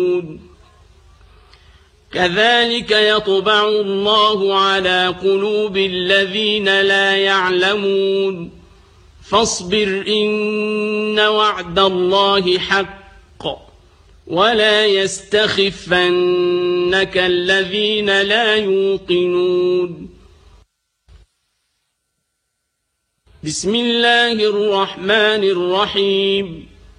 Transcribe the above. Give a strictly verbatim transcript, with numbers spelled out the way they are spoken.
كذلك يطبع الله على قلوب الذين لا يعلمون فاصبر إن وعد الله حق ولا يستخفنك الذين لا يوقنون بسم الله الرحمن الرحيم